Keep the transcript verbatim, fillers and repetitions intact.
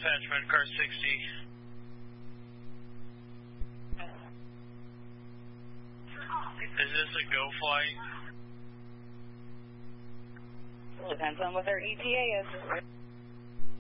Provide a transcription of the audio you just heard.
Dispatchment, car sixty. Is this a go flight? Depends on what their E T A is.